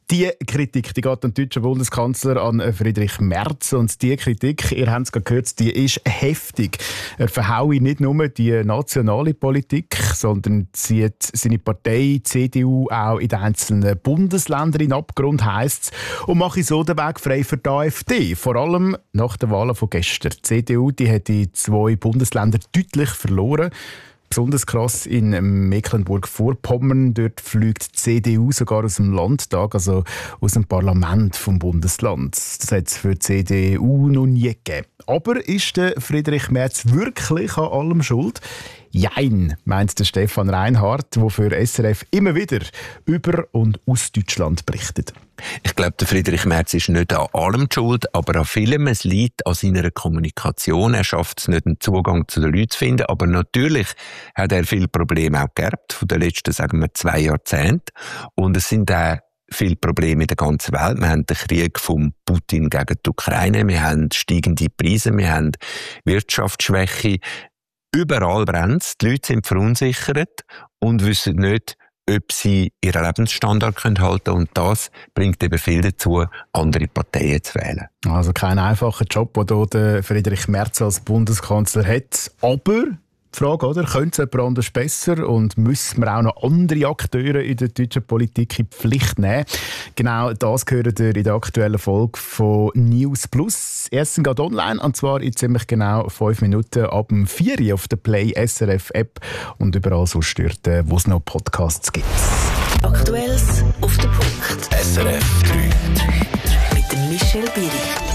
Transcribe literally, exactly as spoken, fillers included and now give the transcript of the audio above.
Die Kritik, die geht an den deutschen Bundeskanzler, an Friedrich Merz. Und die Kritik, ihr habt es gerade gehört, die ist heftig. Er verhaue nicht nur die nationale Politik, sondern zieht seine Partei, die C D U, auch in den einzelnen Bundesländern in den Abgrund, heisst es, und mache so den Weg frei für die AfD. Vor allem nach den Wahlen von gestern. Die C D U die hat in zwei Bundesländern deutlich verloren. Besonders krass in Mecklenburg-Vorpommern. Dort fliegt die C D U sogar aus dem Landtag, also aus dem Parlament vom Bundesland. Das hat es für die C D U noch nie gegeben. Aber ist der Friedrich Merz wirklich an allem schuld? Jein, meint der Stefan Reinhardt, der für S R F immer wieder über und aus Deutschland berichtet. Ich glaube, der Friedrich Merz ist nicht an allem schuld, aber an vielem. Es liegt an seiner Kommunikation. Er schafft es nicht, einen Zugang zu den Leuten zu finden. Aber natürlich hat er viele Probleme auch geerbt von den letzten, sagen wir, zwei Jahrzehnten. Und es sind auch viele Probleme in der ganzen Welt. Wir haben den Krieg von Putin gegen die Ukraine, wir haben steigende Preise, wir haben Wirtschaftsschwäche. Überall brennt es, die Leute sind verunsichert und wissen nicht, ob sie ihren Lebensstandard halten können. Und das bringt eben viel dazu, andere Parteien zu wählen. Also kein einfacher Job, den der Friedrich Merz als Bundeskanzler hat. Aber die Frage, oder? Könnte es jemand anders besser und müssen wir auch noch andere Akteure in der deutschen Politik in die Pflicht nehmen? Genau das gehört ihr in der aktuellen Folge von News Plus. Erstens geht online, und zwar in ziemlich genau fünf Minuten ab dem vier Uhr auf der Play S R F App und überall sonst dort, wo es noch Podcasts gibt. Aktuelles auf den Punkt. S R F drei. Mit dem Michel Biri.